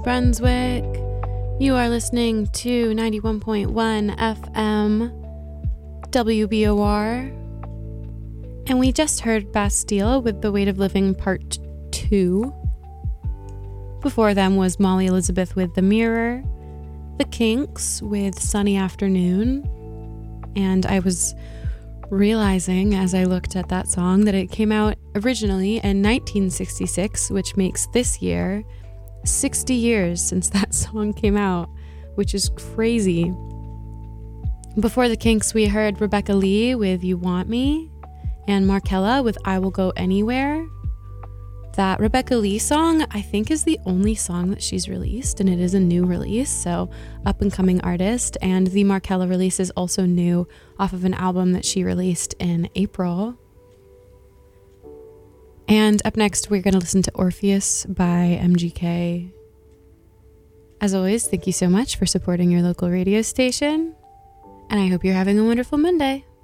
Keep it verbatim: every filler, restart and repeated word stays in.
Brunswick. You are listening to ninety-one point one F M W B O R. And we just heard Bastille with The Weight of Living Part two. Before them was Molly Elizabeth with The Mirror, The Kinks with Sunny Afternoon. And I was realizing as I looked at that song that it came out originally in nineteen sixty-six, which makes this year sixty years since that song came out, which is crazy. Before The Kinks, we heard Rebecca Lee with You Want Me and Markella with I Will Go Anywhere. That Rebecca Lee song, I think, is the only song that she's released, and it is a new release, so up-and-coming artist. And the Markella release is also new off of an album that she released in April. And up next, we're going to listen to Orpheus by M G K. As always, thank you so much for supporting your local radio station, and I hope you're having a wonderful Monday.